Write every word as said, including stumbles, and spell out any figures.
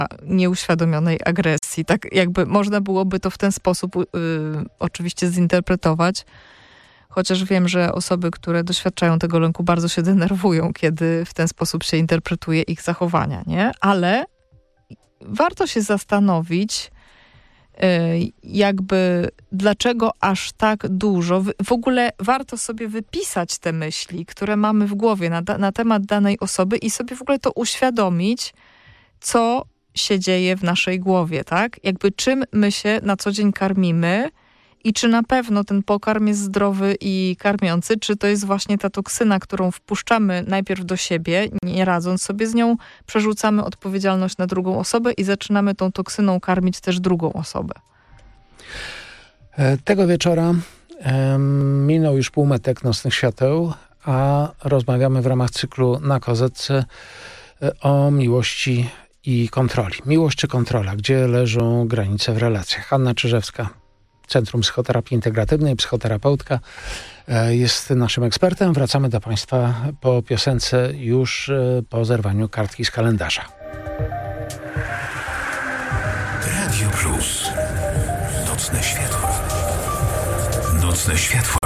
nieuświadomionej agresji. Tak jakby można byłoby to w ten sposób yy, oczywiście zinterpretować. Chociaż wiem, że osoby, które doświadczają tego lęku, bardzo się denerwują, kiedy w ten sposób się interpretuje ich zachowania, nie? Ale warto się zastanowić, jakby dlaczego aż tak dużo. W ogóle warto sobie wypisać te myśli, które mamy w głowie na, na temat danej osoby i sobie w ogóle to uświadomić, co się dzieje w naszej głowie, tak? Jakby czym my się na co dzień karmimy i czy na pewno ten pokarm jest zdrowy i karmiący, czy to jest właśnie ta toksyna, którą wpuszczamy najpierw do siebie, nie radząc sobie z nią, przerzucamy odpowiedzialność na drugą osobę i zaczynamy tą toksyną karmić też drugą osobę. Tego wieczora um, minął już półmetek Nocnych Świateł, a rozmawiamy w ramach cyklu Na Kozetce o miłości i kontroli. Miłość czy kontrola? Gdzie leżą granice w relacjach? Anna Czyżewska, Centrum Psychoterapii Integratywnej, psychoterapeutka, jest naszym ekspertem. Wracamy do Państwa po piosence, już po zerwaniu kartki z kalendarza. Radio Plus. Nocne światło. Nocne światło.